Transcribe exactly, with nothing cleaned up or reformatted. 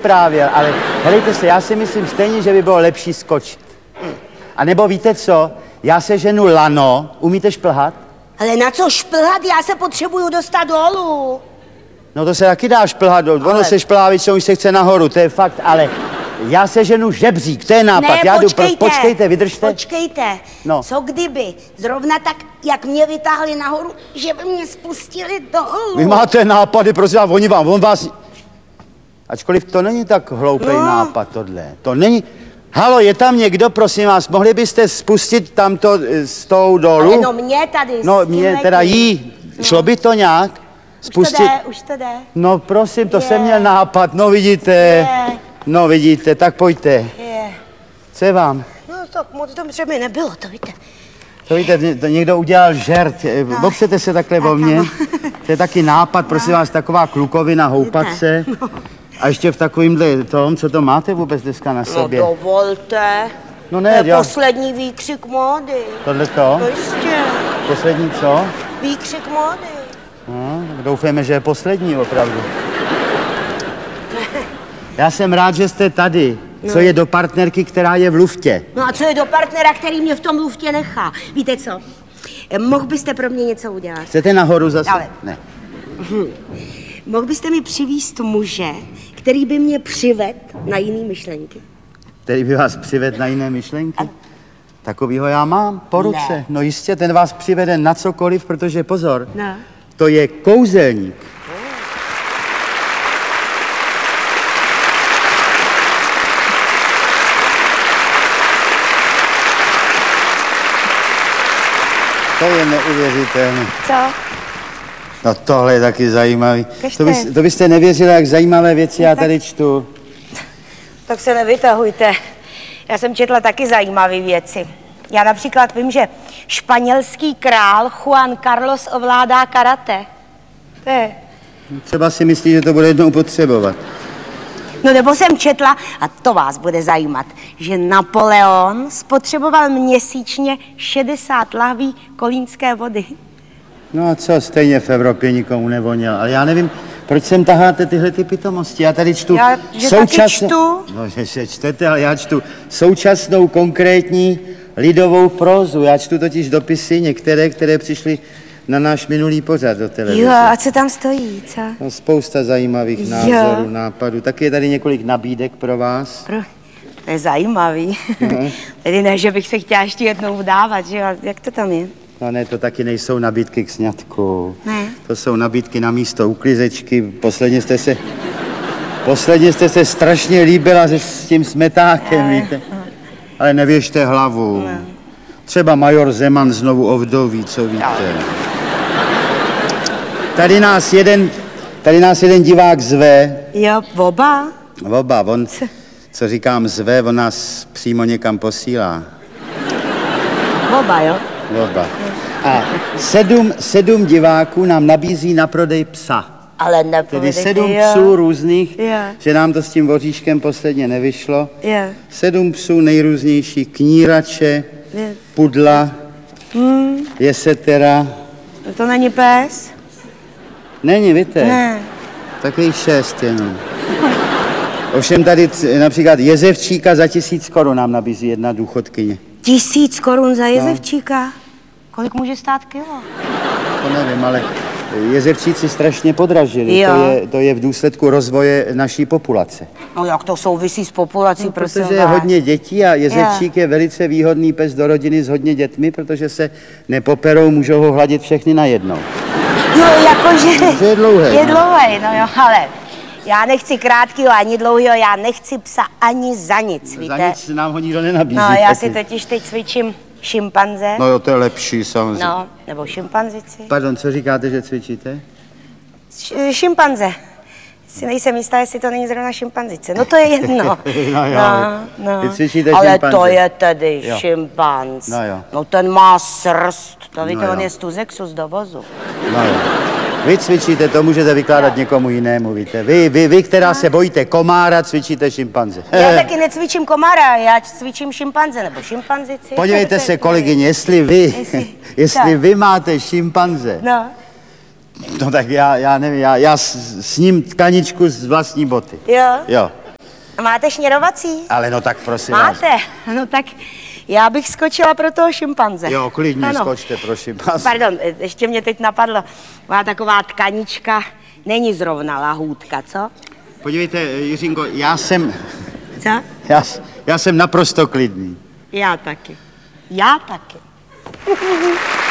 nevyprávěl, ale helejte se, já si myslím stejně, že by bylo lepší skočit. A nebo víte co, já se ženu lano, umíte šplhat? Ale na co šplhat? Já se potřebuju dostat dolů. No to se taky dá šplhat dolů, Ale... ono se šplhá většinou, když se chce nahoru, to je fakt, ale já se ženu žebřík, to je nápad. Ne, já počkejte, jdu pro... počkejte, vydržte. Počkejte, no. Co kdyby zrovna tak, jak mě vytáhli nahoru, že by mě spustili dolů. Vy máte nápady, prosím vás, oni vám, on vás... Ačkoliv to není tak hloupý no. nápad tohle, to není... Halo, je tam někdo, prosím vás, mohli byste spustit tamto s tou dolů? Ale no mě tady. No mě, teda jí, no. Šlo by to nějak? Spustit... Už to jde, už to jde. No prosím, to je. jsem měl nápad, no vidíte. Je. No vidíte, tak pojďte. Je. Co je vám? No tak moc dobře mi nebylo, to víte. To víte, to někdo udělal žert. No. Opřete se takhle o mě. To je taky nápad, prosím no. vás, taková klukovina, houpat se. No. A ještě v takovýmhle tom, co to máte vůbec dneska na sobě? No dovolte. No ne, to je já... poslední výkřik módy. Tohle to? To jistě. Poslední co? Výkřik módy. No, doufejme, že je poslední opravdu. Já jsem rád, že jste tady. No. Co je do partnerky, která je v luftě? No a co je do partnera, který mě v tom luftě nechá? Víte co? Mohl byste pro mě něco udělat? Chcete nahoru zase? Ale... Ne. Hm. Mohl byste mi přivízt muže, který by mě přivedl na jiný myšlenky? Který by vás přivedl na jiné myšlenky? A... Takovýho já mám po ruce. Ne. No jistě, ten vás přivede na cokoliv, protože pozor, no. To je kouzelník. To je neuvěřitelné. Co? No tohle je taky zajímavý. Kažte. To, bys, to byste nevěřili, jak zajímavé věci no, já tady čtu. Tak se nevytahujte. Já jsem četla taky zajímavé věci. Já například vím, že španělský král Juan Carlos ovládá karate. To je... Třeba si myslí, že to bude jednou potřebovat. No nebo jsem četla, a to vás bude zajímat, že Napoleon spotřeboval měsíčně šedesát lahví kolínské vody. No a co, stejně v Evropě nikomu nevoněl. Ale já nevím, proč sem taháte tyhle ty pitomosti. Já tady čtu já, že současnou... čtu? No, že se čtete, ale já čtu současnou konkrétní lidovou prózu. Já čtu totiž dopisy některé, které přišly na náš minulý pořad do televize. Jo, a co tam stojí, co? No, spousta zajímavých jo. názorů, nápadů. Taky je tady několik nabídek pro vás. Pro... To je zajímavý. Uh-huh. Tedy ne, že bych se chtěla ještě jednou vdávat, že jo? Jak to tam je? No ne, to taky nejsou nabídky k sňatku. Ne. To jsou nabídky na místo uklizečky. Posledně jste se... Posledně jste se strašně líbila se, s tím smetákem, ne. Víte? Ale nevěžte hlavu. Ne. Třeba major Zeman znovu ovdoví, co víte. Ne. Tady nás jeden, tady nás jeden divák zve. Jo, oba? Oba, on, co říkám zve, on nás přímo někam posílá. Oba, jo? Oba. A sedm, sedm diváků nám nabízí na prodej psa. Ale nepovedete, tedy sedm jo. psů různých, jo. Že nám to s tím voříškem posledně nevyšlo. Jo. Sedm psů nejrůznější, knírače, jo. Pudla, hmm. jesetera. To není pes? Není, víte? Ne. Takových šest jenom. Ovšem tady například jezevčíka za tisíc korun nám nabízí jedna důchodkyně. Tisíc korun za jezevčíka? No. Kolik může stát kilo? To nevím, ale jezevčíci strašně podražili. To je, to je v důsledku rozvoje naší populace. No jak to souvisí s populací, no, prosím protože je hodně dětí a jezevčík je. je velice výhodný pes do rodiny s hodně dětmi, protože se nepoperou, můžou ho hladit všechny najednou. Jo, jakože... je dlouhý. Je dlouhý, no jo, ale já nechci krátkýho ani dlouhýho, já nechci psa ani za nic, víte? Za nic nám ho nikdo nenabízí. No, já si totiž teď cvičím šimpanze. No jo, to je lepší samozřejmě. No, nebo šimpanzici. Pardon, co říkáte, že cvičíte? Š- šimpanze. Si nejsem jistá, jestli to není zrovna šimpanzice. No to je jedno. no jo, no, no. Vy cvičíte ale šimpanze. to je tedy jo. šimpanz. No jo. No ten má srst. To víte, no on je z Tuzexu z dovozu. No jo. Vy cvičíte, to můžete vykládat no. někomu jinému, víte. Vy, vy, vy, která no. se bojíte komára, cvičíte šimpanze. Já taky necvičím komára, já cvičím šimpanze nebo šimpanzici. Podívejte se, kolegyně, jestli vy, jestli, jestli vy máte šimpanze, no. no tak já, já nevím, já, já s, s ním tkaničku z vlastní boty. Jo? Jo. Máte šněrovací? Ale no tak prosím vás. Máte? No tak já bych skočila pro toho šimpanze. Jo, klidně Ano. skočte, prosím vás. Pardon, ještě mě teď napadlo. Má taková tkanička, není zrovna lahůdka, co? Podívejte, Jiřinko, já jsem, Co? já, s- já jsem naprosto klidný. Já taky. Já taky.